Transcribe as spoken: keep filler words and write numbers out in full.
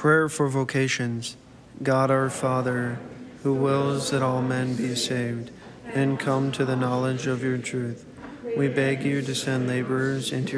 Prayer for vocations. God our Father, who wills that all men be saved and come to the knowledge of your truth, we beg you to send laborers into